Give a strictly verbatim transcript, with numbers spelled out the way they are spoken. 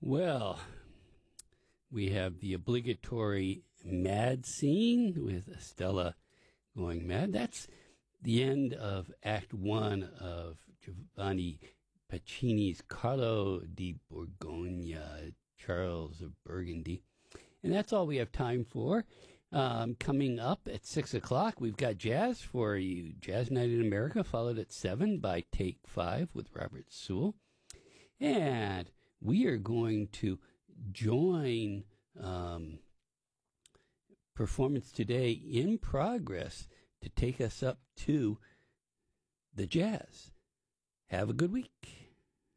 Well, we have the obligatory mad scene with Stella going mad. That's the end of Act One of Giovanni Pacini's Carlo di Borgogna, Charles of Burgundy. And that's all we have time for. Um, coming up at six o'clock, we've got jazz for you. Jazz Night in America, followed at seven by Take Five with Robert Sewell. And we are going to join um, Performance Today in progress to take us up to the jazz. Have a good week.